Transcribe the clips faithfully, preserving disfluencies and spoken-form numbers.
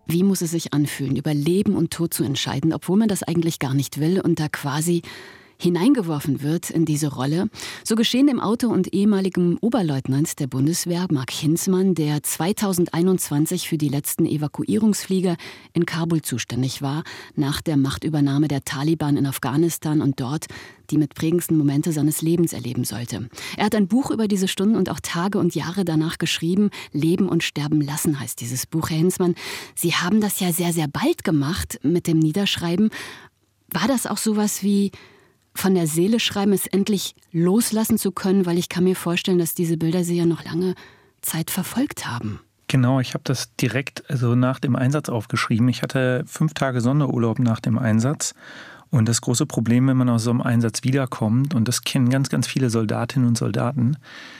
Wie muss es sich anfühlen, über Leben und Tod zu entscheiden, obwohl man das eigentlich gar nicht will und da quasi hineingeworfen wird in diese Rolle. So geschehen dem Autor und ehemaligem Oberleutnant der Bundeswehr, Mark Hinzmann, der zweitausendeinundzwanzig für die letzten Evakuierungsflieger in Kabul zuständig war, nach der Machtübernahme der Taliban in Afghanistan und dort die mit prägendsten Momente seines Lebens erleben sollte. Er hat ein Buch über diese Stunden und auch Tage und Jahre danach geschrieben. Leben und sterben lassen heißt dieses Buch. Herr Hinzmann, Sie haben das ja sehr, sehr bald gemacht mit dem Niederschreiben. War das auch sowas wie von der Seele schreiben, es endlich loslassen zu können? Weil ich kann mir vorstellen, dass diese Bilder Sie ja noch lange Zeit verfolgt haben. Genau, ich habe das direkt also nach dem Einsatz aufgeschrieben. Ich hatte fünf Tage Sonderurlaub nach dem Einsatz. Und das große Problem, wenn man aus so einem Einsatz wiederkommt, und das kennen ganz, ganz viele Soldatinnen und Soldaten,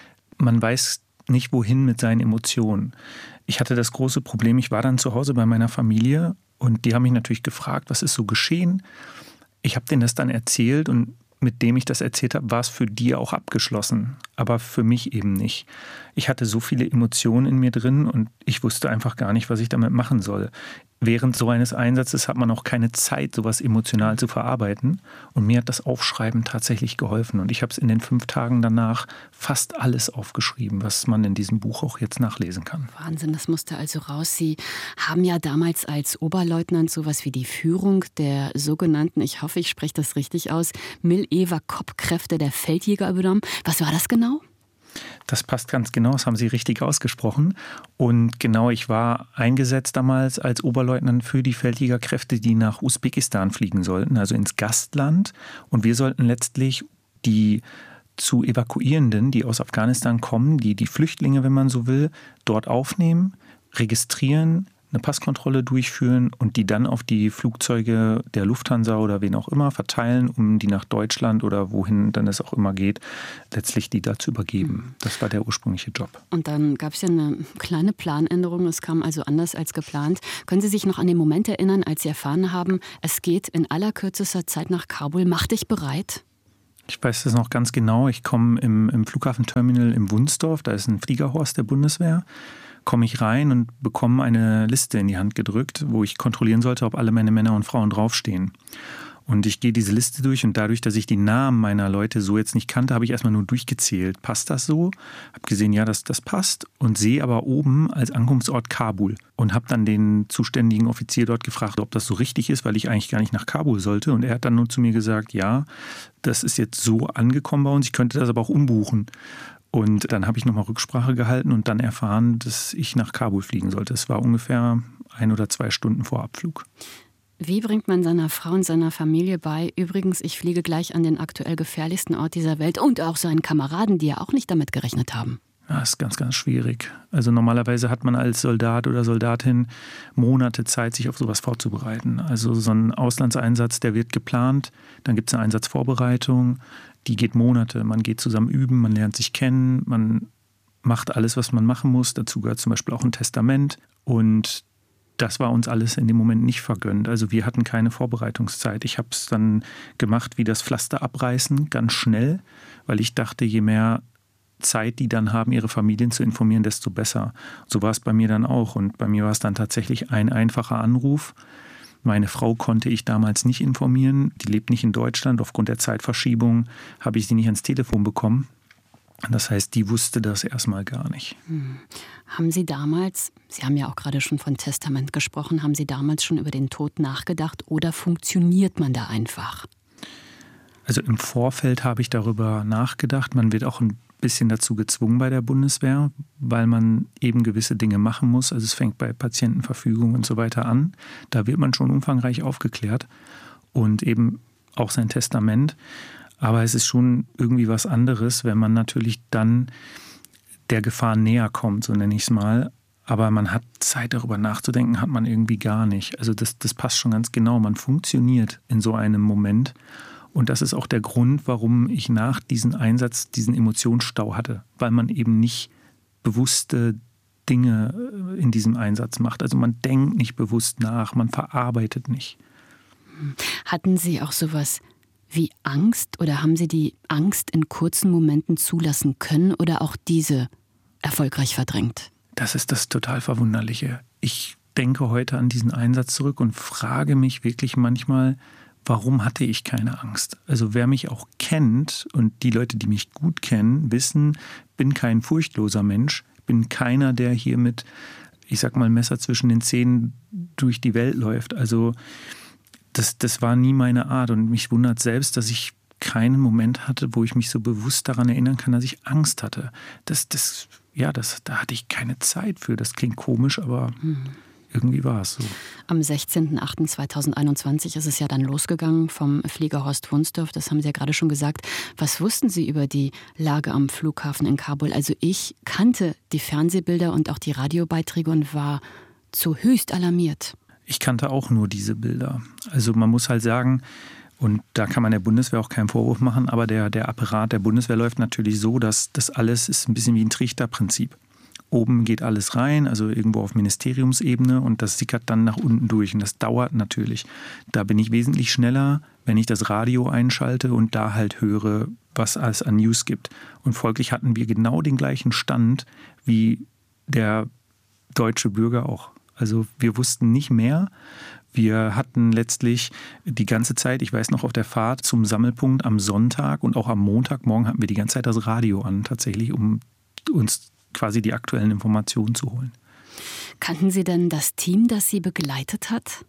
man weiß nicht, wohin mit seinen Emotionen. Ich hatte das große Problem, ich war dann zu Hause bei meiner Familie und die haben mich natürlich gefragt, was ist so geschehen? Ich habe denen das dann erzählt und mit dem ich das erzählt habe, war es für die auch abgeschlossen, aber für mich eben nicht. Ich hatte so viele Emotionen in mir drin und ich wusste einfach gar nicht, was ich damit machen soll. Während so eines Einsatzes hat man auch keine Zeit, sowas emotional zu verarbeiten. Und mir hat das Aufschreiben tatsächlich geholfen. Und ich habe es in den fünf Tagen danach fast alles aufgeschrieben, was man in diesem Buch auch jetzt nachlesen kann. Wahnsinn, das musste also raus. Sie haben ja damals als Oberleutnant sowas wie die Führung der sogenannten, ich hoffe, ich spreche das richtig aus, Mil-Eva-Kopp-Kräfte der Feldjäger übernommen. Was war das genau? Das passt ganz genau, das haben Sie richtig ausgesprochen. Und genau, ich war eingesetzt damals als Oberleutnant für die Feldjägerkräfte, die nach Usbekistan fliegen sollten, also ins Gastland. Und wir sollten letztlich die zu Evakuierenden, die aus Afghanistan kommen, die die Flüchtlinge, wenn man so will, dort aufnehmen, registrieren, eine Passkontrolle durchführen und die dann auf die Flugzeuge der Lufthansa oder wen auch immer verteilen, um die nach Deutschland oder wohin dann es auch immer geht, letztlich die da zu übergeben. Das war der ursprüngliche Job. Und dann gab es ja eine kleine Planänderung, es kam also anders als geplant. Können Sie sich noch an den Moment erinnern, als Sie erfahren haben, es geht in allerkürzester Zeit nach Kabul? Mach dich bereit? Ich weiß das noch ganz genau. Ich komme im, im Flughafenterminal im Wunsdorf, da ist ein Fliegerhorst der Bundeswehr, komme ich rein und bekomme eine Liste in die Hand gedrückt, wo ich kontrollieren sollte, ob alle meine Männer und Frauen draufstehen. Und ich gehe diese Liste durch und dadurch, dass ich die Namen meiner Leute so jetzt nicht kannte, habe ich erstmal nur durchgezählt. Passt das so? Habe gesehen, ja, das, das passt und sehe aber oben als Ankunftsort Kabul und habe dann den zuständigen Offizier dort gefragt, ob das so richtig ist, weil ich eigentlich gar nicht nach Kabul sollte. Und er hat dann nur zu mir gesagt, ja, das ist jetzt so angekommen bei uns, ich könnte das aber auch umbuchen. Und dann habe ich nochmal Rücksprache gehalten und dann erfahren, dass ich nach Kabul fliegen sollte. Es war ungefähr ein oder zwei Stunden vor Abflug. Wie bringt man seiner Frau und seiner Familie bei, übrigens, ich fliege gleich an den aktuell gefährlichsten Ort dieser Welt und auch seinen Kameraden, die ja auch nicht damit gerechnet haben? Ja, das ist ganz, ganz schwierig. Also normalerweise hat man als Soldat oder Soldatin Monate Zeit, sich auf sowas vorzubereiten. Also so ein Auslandseinsatz, der wird geplant, dann gibt es eine Einsatzvorbereitung, die geht Monate. Man geht zusammen üben, man lernt sich kennen, man macht alles, was man machen muss. Dazu gehört zum Beispiel auch ein Testament. Und das war uns alles in dem Moment nicht vergönnt. Also wir hatten keine Vorbereitungszeit. Ich habe es dann gemacht wie das Pflaster abreißen, ganz schnell, weil ich dachte, je mehr Zeit die dann haben, ihre Familien zu informieren, desto besser. So war es bei mir dann auch. Und bei mir war es dann tatsächlich ein einfacher Anruf. Meine Frau konnte ich damals nicht informieren. Die lebt nicht in Deutschland. Aufgrund der Zeitverschiebung habe ich sie nicht ans Telefon bekommen. Das heißt, die wusste das erstmal gar nicht. Hm. Haben Sie damals, Sie haben ja auch gerade schon von Testament gesprochen, haben Sie damals schon über den Tod nachgedacht oder funktioniert man da einfach? Also im Vorfeld habe ich darüber nachgedacht. Man wird auch ein bisschen dazu gezwungen bei der Bundeswehr, weil man eben gewisse Dinge machen muss. Also es fängt bei Patientenverfügung und so weiter an. Da wird man schon umfangreich aufgeklärt und eben auch sein Testament. Aber es ist schon irgendwie was anderes, wenn man natürlich dann der Gefahr näher kommt, so nenne ich es mal. Aber man hat Zeit, darüber nachzudenken, hat man irgendwie gar nicht. Also das, das passt schon ganz genau. Man funktioniert in so einem Moment. Und das ist auch der Grund, warum ich nach diesem Einsatz diesen Emotionsstau hatte, weil man eben nicht bewusste Dinge in diesem Einsatz macht. Also man denkt nicht bewusst nach, man verarbeitet nicht. Hatten Sie auch sowas wie Angst oder haben Sie die Angst in kurzen Momenten zulassen können oder auch diese erfolgreich verdrängt? Das ist das total Verwunderliche. Ich denke heute an diesen Einsatz zurück und frage mich wirklich manchmal, warum hatte ich keine Angst? Also wer mich auch kennt und die Leute, die mich gut kennen, wissen, bin kein furchtloser Mensch, bin keiner, der hier mit, ich sag mal, Messer zwischen den Zähnen durch die Welt läuft. Also das, das war nie meine Art und mich wundert selbst, dass ich keinen Moment hatte, wo ich mich so bewusst daran erinnern kann, dass ich Angst hatte. Das, das, ja, das, da hatte ich keine Zeit für. Das klingt komisch, aber hm. irgendwie war es so. Am sechzehnten achten zweitausendeinundzwanzig ist es ja dann losgegangen vom Flieger Horst Wunsdorf. Das haben Sie ja gerade schon gesagt. Was wussten Sie über die Lage am Flughafen in Kabul? Also ich kannte die Fernsehbilder und auch die Radiobeiträge und war zu höchst alarmiert. Ich kannte auch nur diese Bilder. Also man muss halt sagen, und da kann man der Bundeswehr auch keinen Vorwurf machen, aber der, der Apparat der Bundeswehr läuft natürlich so, dass das alles ist ein bisschen wie ein Trichterprinzip. Oben geht alles rein, also irgendwo auf Ministeriumsebene und das sickert dann nach unten durch und das dauert natürlich. Da bin ich wesentlich schneller, wenn ich das Radio einschalte und da halt höre, was es an News gibt. Und folglich hatten wir genau den gleichen Stand wie der deutsche Bürger auch. Also wir wussten nicht mehr. Wir hatten letztlich die ganze Zeit, ich weiß noch, auf der Fahrt zum Sammelpunkt am Sonntag und auch am Montagmorgen hatten wir die ganze Zeit das Radio an, tatsächlich, um uns quasi die aktuellen Informationen zu holen. Kannten Sie denn das Team, das Sie begleitet hat?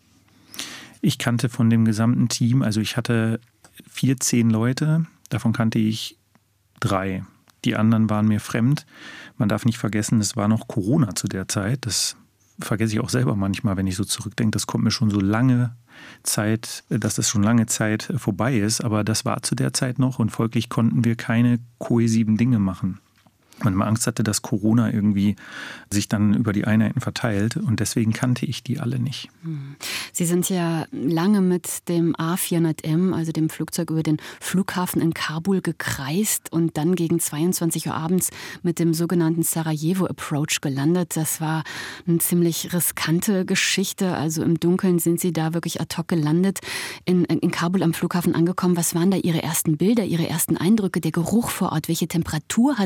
Ich kannte von dem gesamten Team, also ich hatte vierzehn Leute, davon kannte ich drei. Die anderen waren mir fremd. Man darf nicht vergessen, es war noch Corona zu der Zeit. Das vergesse ich auch selber manchmal, wenn ich so zurückdenke. Das kommt mir schon so lange Zeit, dass das schon lange Zeit vorbei ist. Aber das war zu der Zeit noch und folglich konnten wir keine kohäsiven Dinge machen. Man Angst hatte, dass Corona irgendwie sich dann über die Einheiten verteilt und deswegen kannte ich die alle nicht. Sie sind ja lange mit dem A vierhundert M, also dem Flugzeug, über den Flughafen in Kabul gekreist und dann gegen zweiundzwanzig Uhr abends mit dem sogenannten Sarajevo-Approach gelandet. Das war eine ziemlich riskante Geschichte, also im Dunkeln sind Sie da wirklich ad hoc gelandet, in, in Kabul am Flughafen angekommen. Was waren da Ihre ersten Bilder, Ihre ersten Eindrücke, der Geruch vor Ort? Welche Temperatur hat